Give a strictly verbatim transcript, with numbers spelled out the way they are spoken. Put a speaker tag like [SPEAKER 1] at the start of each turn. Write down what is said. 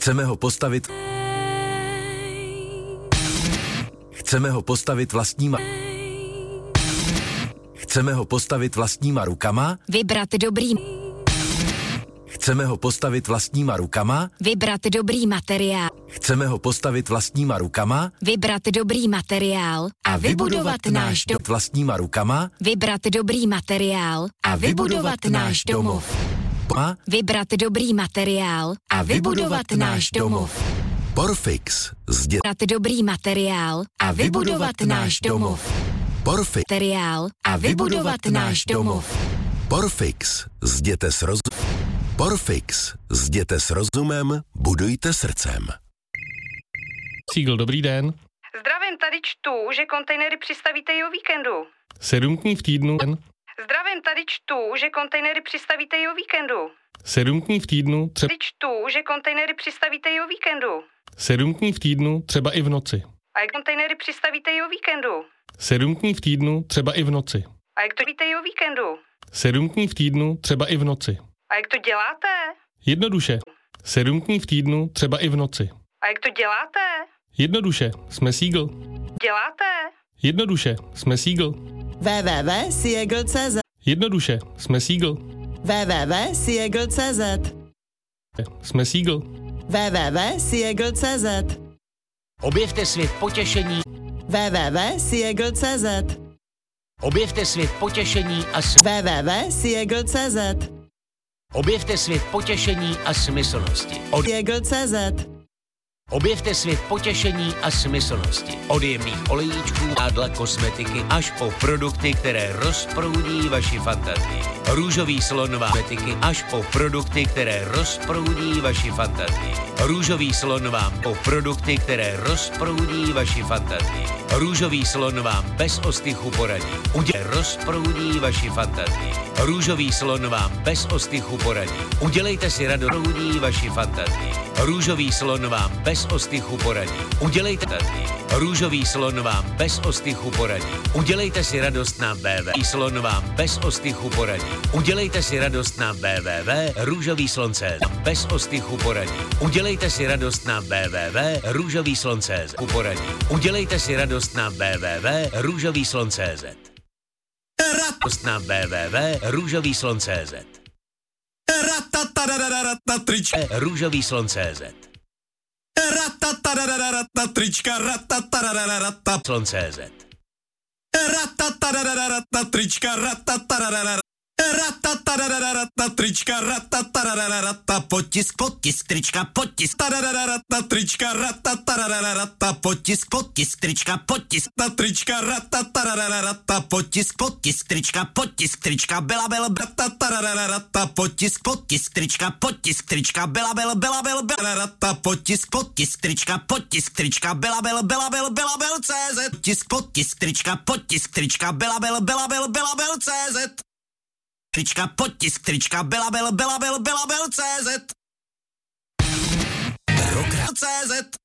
[SPEAKER 1] Chceme ho postavit. Chceme ho postavit vlastníma. Chceme ho postavit vlastníma rukama.
[SPEAKER 2] Vybrat dobrý.
[SPEAKER 1] Chceme ho postavit vlastníma rukama.
[SPEAKER 2] Vybrat dobrý materiál.
[SPEAKER 1] Chceme ho postavit vlastníma rukama.
[SPEAKER 2] Vybrat dobrý materiál a vybudovat náš dom.
[SPEAKER 1] Vlastníma rukama.
[SPEAKER 2] Vybrat dobrý materiál a vybudovat náš domov. Vybrat dobrý materiál a vybudovat náš domov.
[SPEAKER 1] Porfix.
[SPEAKER 2] Vybrat dobrý materiál a vybudovat náš domov.
[SPEAKER 1] Porfix.
[SPEAKER 2] Materiál a vybudovat náš domov.
[SPEAKER 1] Porfix. Zděte s rozumem. Porfix. Zděte s rozumem, budujte srdcem.
[SPEAKER 3] Siegl, dobrý den.
[SPEAKER 4] Zdravím, tady čtu, že kontejnery přistavíte i o víkendu.
[SPEAKER 3] Sedm dní v týdnu.
[SPEAKER 4] Zdravím, tady čtu, že kontejnery přistavíte i o víkendu.
[SPEAKER 3] Sedm dní v týdnu, třeba...
[SPEAKER 4] Tady čtu, že kontejnery přistavíte i o víkendu.
[SPEAKER 3] Sedm dní v týdnu, třeba i v noci.
[SPEAKER 4] A jak kontejnery přistavíte i o víkendu?
[SPEAKER 3] Sedm dní v týdnu, třeba i v noci.
[SPEAKER 4] A jak to víte i o víkendu?
[SPEAKER 3] Sedm dní v týdnu, třeba i v noci.
[SPEAKER 4] A jak to děláte?
[SPEAKER 3] Jednoduše. Sedm dní v týdnu, třeba i v noci.
[SPEAKER 4] A jak to děláte?
[SPEAKER 3] Jednoduše. Jsme Siegl.
[SPEAKER 4] Děláte?
[SPEAKER 3] Jednoduše. Jsme Siegl.
[SPEAKER 5] w w w tečka siegl tečka c z
[SPEAKER 3] Jednoduše. Jsme Siegl.
[SPEAKER 5] w w w tečka siegl tečka c z
[SPEAKER 3] Jsme Siegl.
[SPEAKER 5] w w w tečka siegl tečka c z
[SPEAKER 6] Objevte svět potěšení.
[SPEAKER 5] w w w tečka siegl tečka c z
[SPEAKER 6] Objevte svět potěšení a s...
[SPEAKER 5] w w w tečka siegl tečka c z
[SPEAKER 6] Objevte svět potěšení a smyslnosti. Od...
[SPEAKER 5] siegl tečka c z
[SPEAKER 6] Objevte svět potěšení a smyslnosti. Od jemných olejíčků, ádla, kosmetiky až po produkty, které rozproudí vaši fantazii. Růžový slon vám kosmetiky až po produkty, které rozproudí vaši fantazii. Růžový slon vám po produkty, které rozproudí vaši fantazii. Růžový slon vám bez ostychu poradí. Udělej rozproudí vaši fantazii. Růžový slon vám bez ostychu poradí. Udělejte si radost, rozproudí vaši fantazii. Růžový slon vám bez ostychu poradí. Udělejte tady. Růžový slon vám bez ostychu poradí. Udělejte si radost na w w w tečka slon vám bez ostychu poradí. Udělejte si radost na w w w tečka růžový slon tečka cé zet bez ostychu poradí. Udělejte si radost na w w w tečka růžový slon tečka cé zet poradí. Udělejte si radost na w w w tečka růžový slon tečka cé zet. Radost na w w w tečka růžový slon tečka cé zet. Růžový slon tečka cé zet.
[SPEAKER 1] Trička, ratatarararata,
[SPEAKER 6] Slon tečka cé zet.
[SPEAKER 1] Ratatarararata, trička, ratatarararata, ratatarararata, trička, ratatarararata, potisk, potisk, trička, potisk, tarararata, trička, ratatarararata, potisk, potisk, trička, potisk, ta trička, ratatarararata, potisk, potisk, trička, potisk, trička, byla, byla, ratatarararata, potisk, potisk, trička, potisk, trička, byla, byla, byla, byla, byla, rata, potisk, potisk, trička, potisk, trička, byla, byla, byla, byla, byla, byla, cé zet, potisk, potisk, trička, potisk, trička, byla, byla, byla, byla, byla, byla, cé zet. Trička, potisk, trička, byla, byla, byla, byla, byla, byla, cé zet. Rock, cé zet.